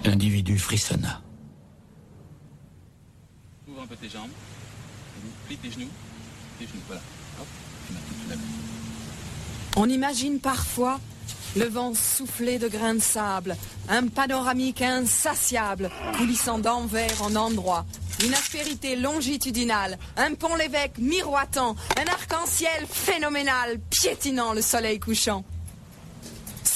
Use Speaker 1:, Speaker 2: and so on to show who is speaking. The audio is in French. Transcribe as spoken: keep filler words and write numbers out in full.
Speaker 1: L'individu frissonna.
Speaker 2: Ouvre un peu tes jambes. Plie tes genoux. Tes genoux, voilà. Hop. Et maintenant, tu lèves.
Speaker 3: On imagine parfois le vent soufflé de grains de sable, un panoramique insatiable, coulissant d'envers en endroit, une aspérité longitudinale, un pont l'évêque miroitant, un arc-en-ciel phénoménal, piétinant le soleil couchant.